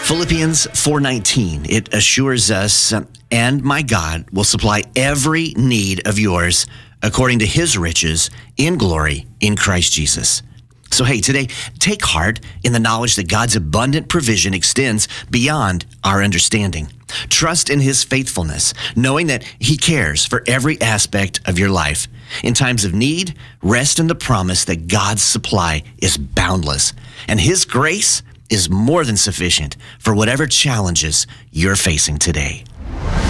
Philippians 4:19, it assures us, and my God will supply every need of yours according to his riches in glory in Christ Jesus. So hey, today, take heart in the knowledge that God's abundant provision extends beyond our understanding. Trust in his faithfulness, knowing that he cares for every aspect of your life. In times of need, rest in the promise that God's supply is boundless, and his grace is more than sufficient for whatever challenges you're facing today.